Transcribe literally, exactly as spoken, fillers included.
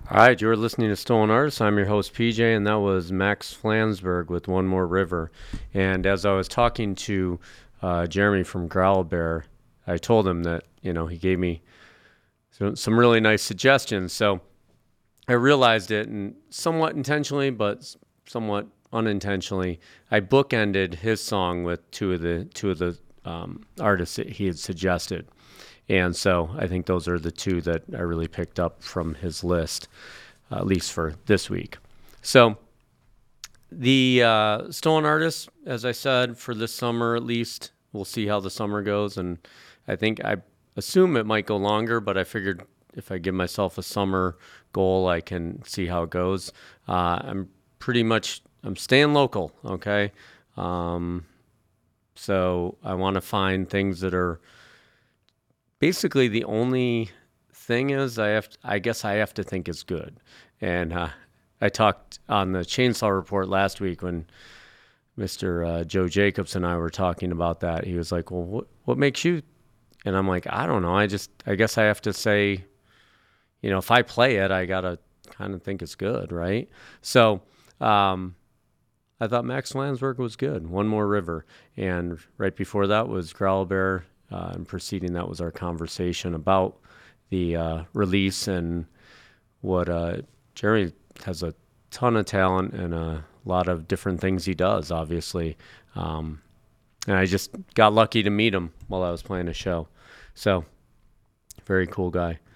All right, you're listening to Stolen Artists. I'm your host, P J, and that was Max Flansburgh with One More River. And as I was talking to uh, Jeremy from Growl Bear, I told him that, you know, he gave me some, some really nice suggestions. So I realized it, and somewhat intentionally, but somewhat unintentionally, I bookended his song with two of the two of the um, artists that he had suggested. And so I think those are the two that I really picked up from his list, uh, at least for this week. So the uh, Stolen Artists, as I said, for this summer at least, we'll see how the summer goes. And I think I assume it might go longer, but I figured if I give myself a summer goal, I can see how it goes. Uh, I'm pretty much, I'm staying local, okay? Um, so I want to find things that are basically the only thing is I have to, I guess I have to think it's good. And uh, I talked on the Chainsaw Report last week when Mister Uh, Joe Jacobs and I were talking about that. He was like, "Well, what what makes you?" And I'm like, "I don't know. I just I guess I have to say, you know, if I play it, I gotta kind of think it's good, right?" So um, I thought Max Landsberg was good. One More River, and right before that was Growl Bear. Uh, and preceding that was our conversation about the uh, release and what uh, Jerry has a ton of talent and a lot of different things he does, obviously. Um, and I just got lucky to meet him while I was playing a show. So, very cool guy.